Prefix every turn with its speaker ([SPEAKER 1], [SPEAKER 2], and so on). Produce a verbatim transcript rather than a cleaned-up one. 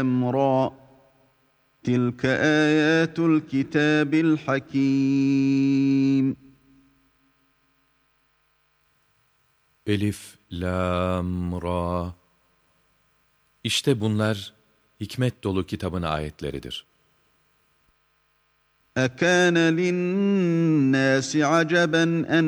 [SPEAKER 1] أَمْرًا تِلْكَ آيَاتُ الْكِتَابِ الْحَكِيمِ.
[SPEAKER 2] Elif, Lam, Ra. İşte bunlar hikmet dolu kitabın ayetleridir.
[SPEAKER 1] أَكَانَ لِلنَّاسِ عَجَبًا أَنْ